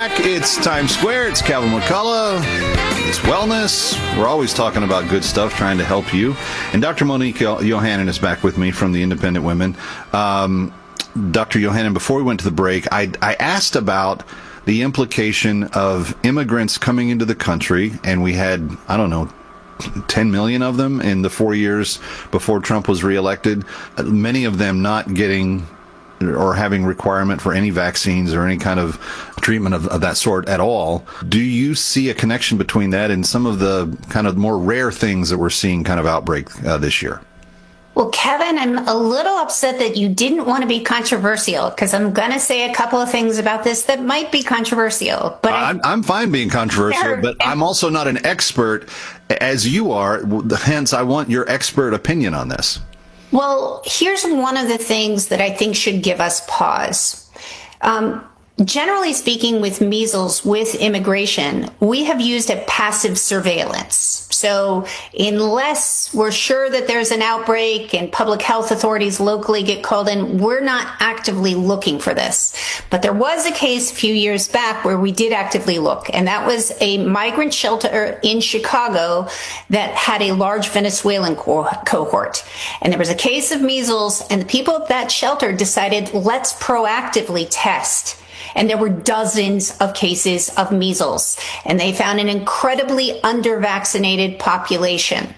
It's Times Square. It's Calvin McCullough. It's wellness. We're always talking about good stuff, trying to help you. And Dr. Monique Yohannan is back with me from the Independent Women. Dr. Yohannan, before we went to the break, I asked about the implication of immigrants coming into the country, and we had, 10 million of them in the 4 years before Trump was reelected, many of them not getting or having requirement for any vaccines or any kind of treatment of that sort at all. Do you see a connection between that and some of the kind of more rare things that we're seeing kind of outbreak this year? Well, Kevin, I'm a little upset that you didn't want to be controversial, because I'm going to say a couple of things about this that might be controversial. But I'm fine being controversial, but I'm also not an expert as you are. Hence, I want your expert opinion on this. Well, here's one of the things that I think should give us pause. Generally speaking, with measles, with immigration, we have used a passive surveillance. So unless we're sure that there's an outbreak and public health authorities locally get called in, we're not actively looking for this. But there was a case a few years back where we did actively look, and that was a migrant shelter in Chicago that had a large Venezuelan cohort. And there was a case of measles, and the people at that shelter decided, let's proactively test. And there were dozens of cases of measles, and they found an incredibly under-vaccinated population.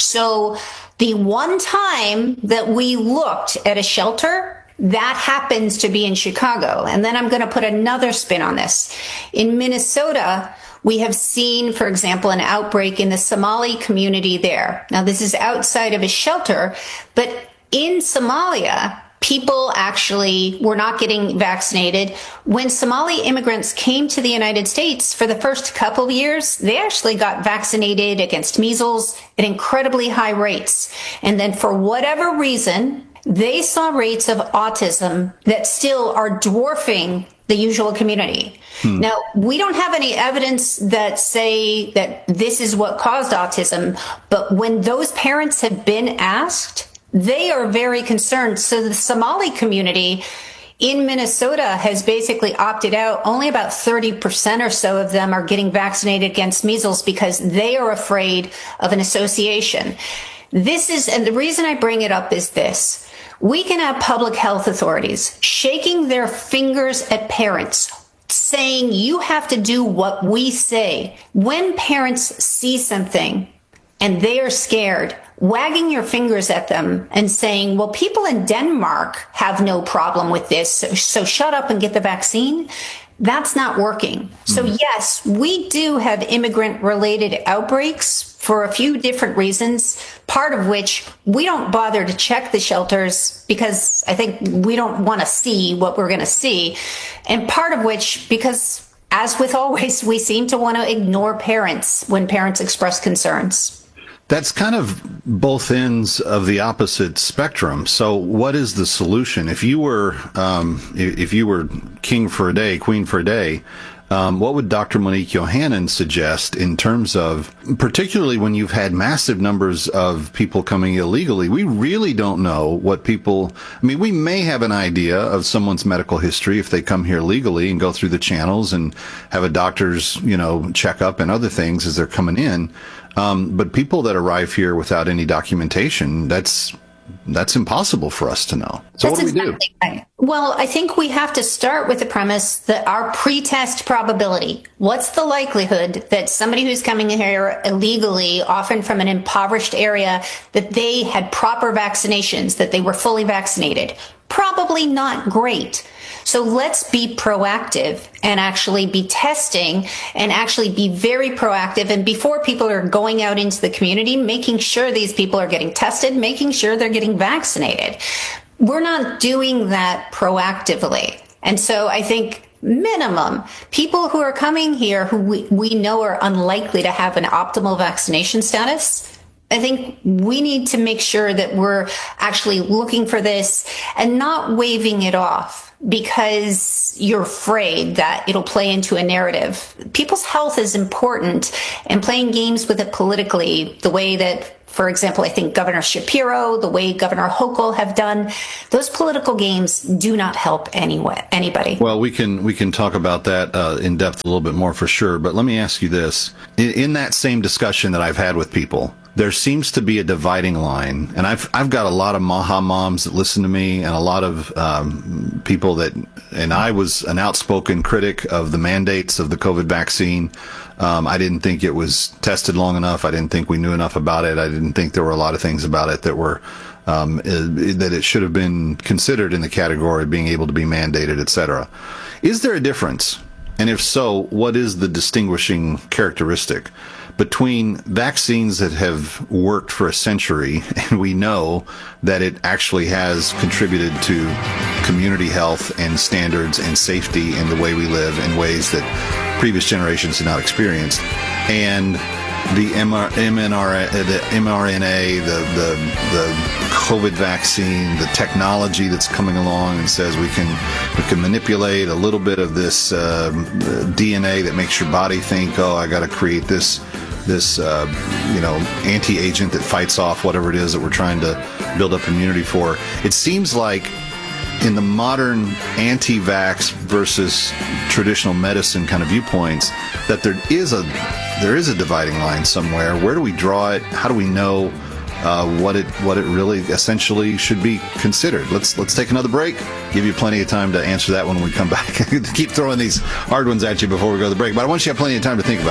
So the one time that we looked at a shelter, that happens to be in Chicago. And then I'm going to put another spin on this. In Minnesota, we have seen, for example, an outbreak in the Somali community there. Now, this is outside of a shelter, but in Somalia, people actually were not getting vaccinated. When Somali immigrants came to the United States for the first couple of years, they actually got vaccinated against measles at incredibly high rates. And then for whatever reason, they saw rates of autism that still are dwarfing the usual community. Now, we don't have any evidence that say that this is what caused autism, but when those parents have been asked, they are very concerned. So the Somali community in Minnesota has basically opted out. Only about 30% or so of them are getting vaccinated against measles because they are afraid of an association. And the reason I bring it up is this. We can have public health authorities shaking their fingers at parents, saying you have to do what we say. When parents see something and they are scared, wagging your fingers at them and saying, well, people in Denmark have no problem with this, so shut up and get the vaccine, that's not working. So yes, we do have immigrant-related outbreaks for a few different reasons, part of which we don't bother to check the shelters because I think we don't want to see what we're going to see, and part of which because, as with always, we seem to want to ignore parents when parents express concerns. That's kind of both ends of the opposite spectrum. So what is the solution? If you were king for a day, queen for a day, what would Dr. Monique Yohannan suggest in terms of, particularly when you've had massive numbers of people coming illegally? We really don't know what people, we may have an idea of someone's medical history if they come here legally and go through the channels and have a doctor's, checkup and other things as they're coming in. But people that arrive here without any documentation, that's impossible for us to know. So what do we do? Right. Well, I think we have to start with the premise that our pre-test probability, what's the likelihood that somebody who's coming here illegally, often from an impoverished area, that they had proper vaccinations, that they were fully vaccinated? Probably not great. So let's be proactive and actually be testing and actually be very proactive. And before people are going out into the community, making sure these people are getting tested, making sure they're getting vaccinated. We're not doing that proactively. And so I think minimum, people who are coming here who we know are unlikely to have an optimal vaccination status, I think we need to make sure that we're actually looking for this and not waving it off. because you're afraid that it'll play into a narrative. People's health is important, and playing games with it politically, the way that, for example, I think Governor Shapiro, the way Governor Hochul have done, those political games do not help anybody. Well, we can talk about that in depth a little bit more for sure. But let me ask you this: in that same discussion that I've had with people, there seems to be a dividing line, and I've got a lot of Maha moms that listen to me, and a lot of people that, and I was an outspoken critic of the mandates of the COVID vaccine. I didn't think it was tested long enough. I didn't think we knew enough about it. I didn't think there were a lot of things about it that were that it should have been considered in the category of being able to be mandated, etc. Is there a difference? And if so, what is the distinguishing characteristic between vaccines that have worked for a century, and we know that it actually has contributed to community health and standards and safety in the way we live in ways that previous generations had not experienced, and the mRNA, the COVID vaccine, the technology that's coming along and says we can manipulate a little bit of this DNA that makes your body think, oh, I got to create this anti-agent that fights off whatever it is that we're trying to build up immunity for. It seems like in the modern anti-vax versus traditional medicine kind of viewpoints that there is a dividing line somewhere. Where do we draw it? How do we know what it really essentially should be considered? Let's take another break. Give you plenty of time to answer that when we come back. Keep throwing these hard ones at you before we go to the break, but I want you to have plenty of time to think about it.